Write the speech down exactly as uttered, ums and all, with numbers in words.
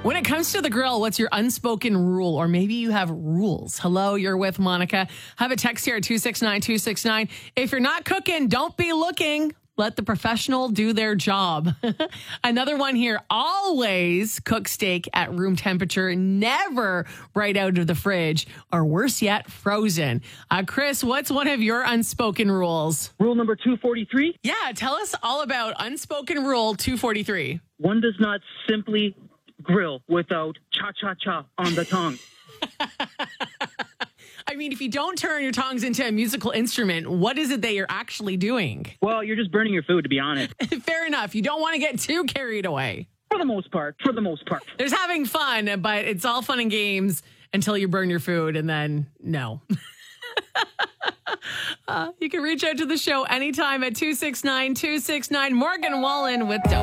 When it comes to the grill, what's your unspoken rule? Or maybe you have rules. Hello, you're with Monica. Have a text here at two six nine two six nine. If you're not cooking, don't be looking. Let the professional do their job. Another one here. Always cook steak at room temperature. Never right out of the fridge. Or worse yet, frozen. Uh, Chris, what's one of your unspoken rules? Rule number two forty-three. Yeah, tell us all about unspoken rule two forty-three. One does not simply grill without cha-cha-cha on the tongue. I mean, if you don't turn your tongues into a musical instrument, what is it that you're actually doing? Well, you're just burning your food, to be honest. Fair enough. You don't want to get too carried away. For the most part. For the most part. There's having fun, but it's all fun and games until you burn your food, and then no. uh, you can reach out to the show anytime at two six nine two six nine. Morgan Wallen with Dope.